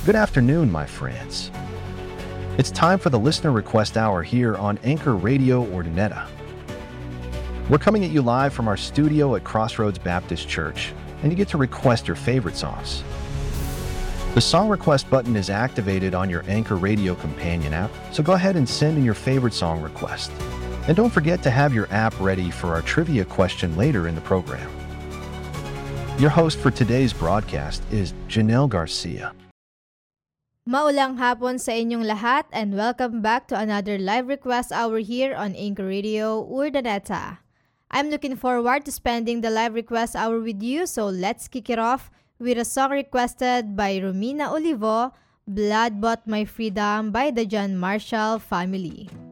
Good afternoon, my friends. It's time for the Listener Request Hour here on Anchor Radio Ordineta. We're coming at you live from our studio at Crossroads Baptist Church, and you get to request your favorite songs. The song request button is activated on your Anchor Radio companion app, so go ahead and send in your favorite song request. And don't forget to have your app ready for our trivia question later in the program. Your host for today's broadcast is Janelle Garcia. Maulang hapon sa inyong lahat and welcome back to another live request hour here on Anchor Radio Urdaneta. I'm looking forward to spending the live request hour with you, so let's kick it off with a song requested by Romina Olivo, Blood Bought My Freedom by the John Marshall family.